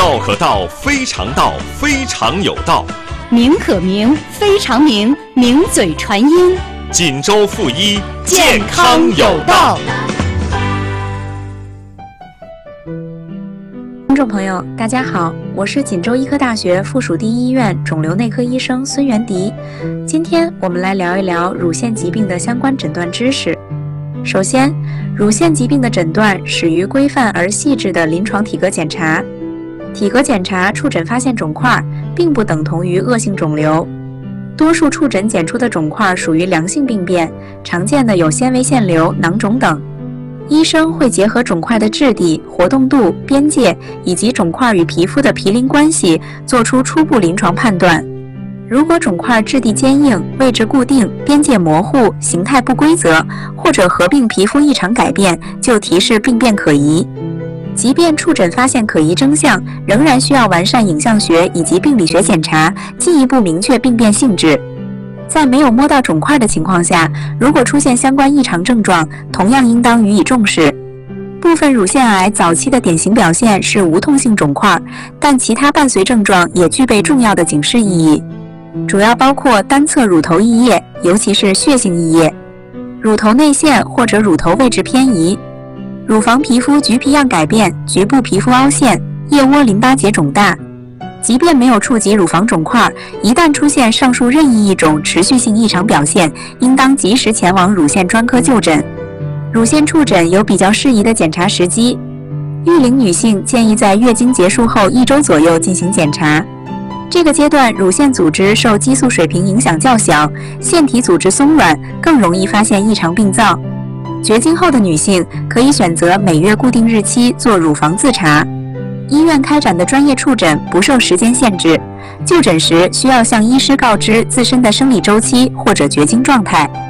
道可道，非常道，非常有道； 名可名，非常名，名嘴传音。 锦州附一， 健康有道。 听众朋友，大家好，我是锦州医科大学附属第一医院肿瘤内科医生孙元迪。今天我们来聊一聊乳腺疾病的相关诊断知识。首先，乳腺疾病的诊断始于规范而细致的临床体格检查。体格检查触诊发现肿块，并不等同于恶性肿瘤。多数触诊检出的肿块属于良性病变，常见的有纤维腺瘤、囊肿等。医生会结合肿块的质地、活动度、边界以及肿块与皮肤的毗邻关系，做出初步临床判断。如果肿块质地坚硬、位置固定、边界模糊、形态不规则，或者合并皮肤异常改变，就提示病变可疑。即便触诊发现可疑征象，仍然需要完善影像学以及病理学检查，进一步明确病变性质。在没有摸到肿块的情况下，如果出现相关异常症状，同样应当予以重视。部分乳腺癌早期的典型表现是无痛性肿块，但其他伴随症状也具备重要的警示意义，主要包括单侧乳头溢液，尤其是血性溢液，乳头内陷或者乳头位置偏移，乳房皮肤橘皮样改变，局部皮肤凹陷，腋窝淋巴结肿大。即便没有触及乳房肿块，一旦出现上述任意一种持续性异常表现，应当及时前往乳腺专科就诊。乳腺触诊有比较适宜的检查时机，育龄女性建议在月经结束后1周左右进行检查。这个阶段乳腺组织受激素水平影响较小，腺体组织松软，更容易发现异常病灶。绝经后的女性可以选择每月固定日期做乳房自查。医院开展的专业触诊不受时间限制，就诊时需要向医师告知自身的生理周期或者绝经状态。